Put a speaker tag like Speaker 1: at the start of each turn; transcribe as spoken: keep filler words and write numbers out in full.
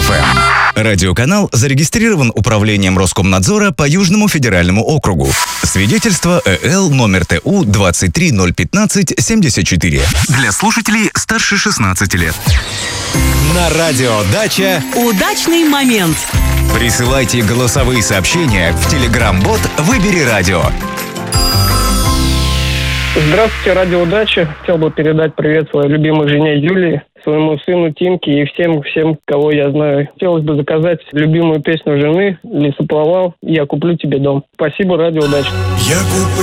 Speaker 1: эф эм. Радиоканал зарегистрирован Управлением Роскомнадзора по Южному федеральному округу. Свидетельство э эл номер тэ у двадцать три ноль пятнадцать семьдесят четыре. Для слушателей старше шестнадцати лет.
Speaker 2: На радио «Дача»
Speaker 3: удачный момент.
Speaker 1: Присылайте голосовые сообщения в Telegram-бот «Выбери радио».
Speaker 4: Здравствуйте, радио «Дача». Хотел бы передать привет своей любимой жене Юлии, своему сыну Тимке и всем, всем, кого я знаю. Хотелось бы заказать любимую песню жены «Лесоповал. Я куплю тебе дом». Спасибо, радио «Дача».